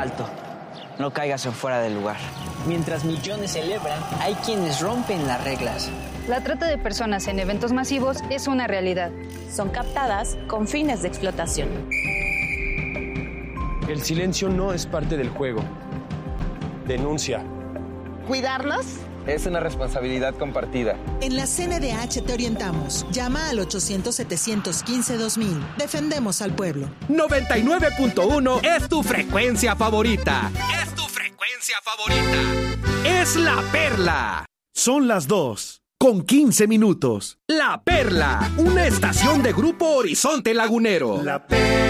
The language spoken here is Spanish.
alto. No caigas en fuera del lugar. Mientras millones celebran, hay quienes rompen las reglas. La trata de personas en eventos masivos es una realidad. Son captadas con fines de explotación. El silencio no es parte del juego. Denuncia. ¿Cuidarnos? Es una responsabilidad compartida. En la CNDH te orientamos. Llama al 800-715-2000. Defendemos al pueblo. 99.1 es tu frecuencia favorita. Es tu frecuencia favorita. Es La Perla. Son las 2:15. La Perla, una estación de Grupo Horizonte Lagunero. La Perla.